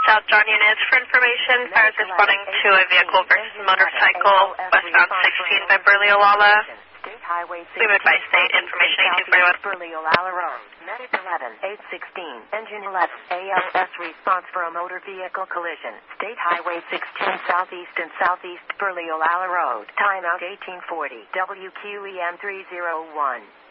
South John units for information. Fires responding to a vehicle versus motorcycle westbound 16 by Burley Olalla. State Highway 16. We've advised state information 1841. Burley Olalla Road. Medic 11, 816. Engine 11. ALS response for a motor vehicle collision. State Highway 16 southeast and southeast Burley Olalla Road. Timeout 1840. WQEM 301.